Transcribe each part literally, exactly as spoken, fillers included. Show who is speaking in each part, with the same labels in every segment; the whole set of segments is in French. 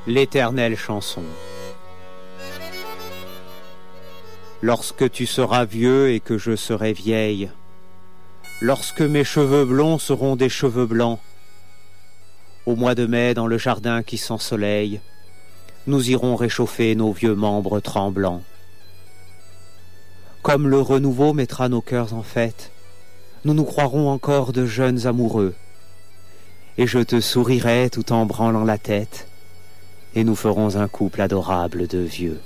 Speaker 1: L'éternelle chanson. Lorsque tu seras vieux et que je serai vieille, lorsque mes cheveux blonds seront des cheveux blancs, au mois de mai dans le jardin qui s'ensoleille, nous irons réchauffer nos vieux membres tremblants. Comme le renouveau mettra nos cœurs en fête, nous nous croirons encore de jeunes amoureux, et je te sourirai tout en branlant la tête, et nous ferons un couple adorable de vieux.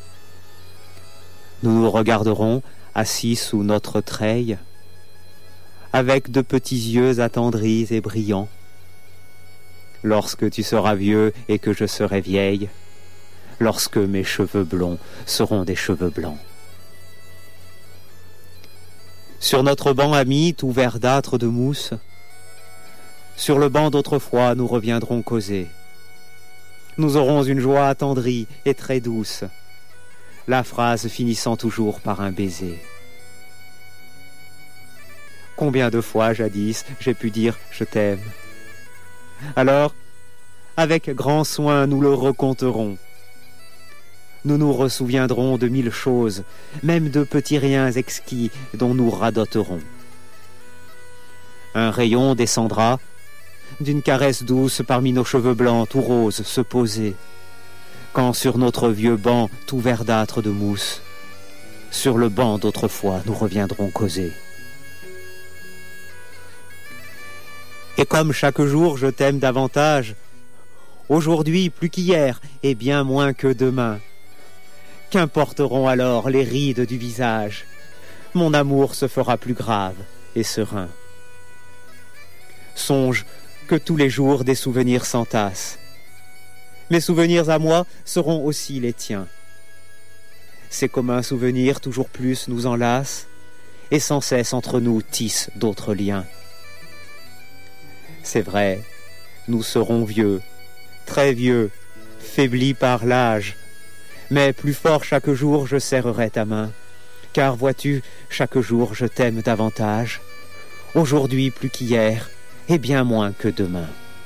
Speaker 1: Nous nous regarderons assis sous notre treille, avec de petits yeux attendris et brillants. Lorsque tu seras vieux et que je serai vieille, lorsque mes cheveux blonds seront des cheveux blancs. Sur notre banc ami tout verdâtre de mousse, sur le banc d'autrefois nous reviendrons causer. Nous aurons une joie attendrie et très douce, la phrase finissant toujours par un baiser. Combien de fois jadis j'ai pu dire « je t'aime ». Alors, avec grand soin nous le recompterons. Nous nous ressouviendrons de mille choses, même de petits riens exquis dont nous radoterons. Un rayon descendra, d'une caresse douce parmi nos cheveux blancs tout roses se poser, quand sur notre vieux banc tout verdâtre de mousse, sur le banc d'autrefois nous reviendrons causer. Et comme chaque jour je t'aime davantage, aujourd'hui plus qu'hier et bien moins que demain, qu'importeront alors les rides du visage, mon amour se fera plus grave et serein. Songe que tous les jours des souvenirs s'entassent. Mes souvenirs à moi seront aussi les tiens. Ces communs souvenirs toujours plus nous enlacent et sans cesse entre nous tissent d'autres liens. C'est vrai, nous serons vieux, très vieux, faiblis par l'âge, mais plus fort chaque jour je serrerai ta main, car vois-tu, chaque jour je t'aime davantage, aujourd'hui plus qu'hier, et bien moins que demain.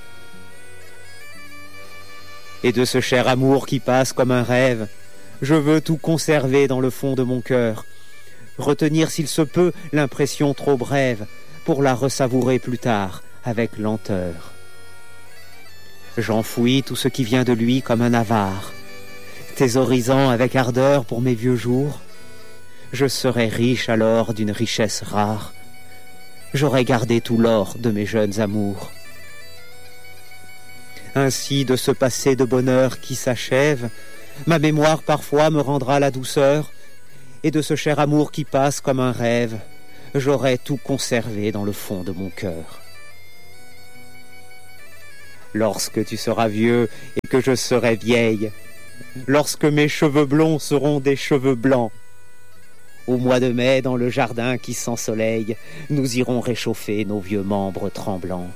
Speaker 1: Et de ce cher amour qui passe comme un rêve, je veux tout conserver dans le fond de mon cœur, retenir s'il se peut l'impression trop brève, pour la ressavourer plus tard avec lenteur. J'enfouis tout ce qui vient de lui comme un avare, thésaurisant avec ardeur pour mes vieux jours. Je serai riche alors d'une richesse rare, j'aurai gardé tout l'or de mes jeunes amours. Ainsi de ce passé de bonheur qui s'achève, ma mémoire parfois me rendra la douceur, et de ce cher amour qui passe comme un rêve, j'aurai tout conservé dans le fond de mon cœur. Lorsque tu seras vieux et que je serai vieille, lorsque mes cheveux blonds seront des cheveux blancs, au mois de mai dans le jardin qui s'ensoleille, nous irons réchauffer nos vieux membres tremblants.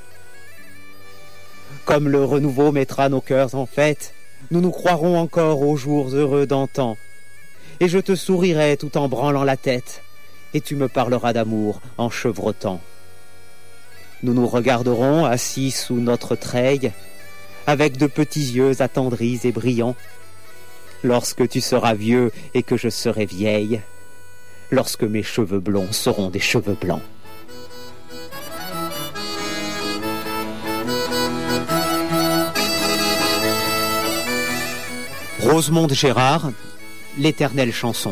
Speaker 1: Comme le renouveau mettra nos cœurs en fête, nous nous croirons encore aux jours heureux d'antan, et je te sourirai tout en branlant la tête, et tu me parleras d'amour en chevrotant. Nous nous regarderons assis sous notre treille, avec de petits yeux attendris et brillants, lorsque tu seras vieux et que je serai vieille, lorsque mes cheveux blonds seront des cheveux blancs. Rosemonde Gérard, L'éternelle chanson.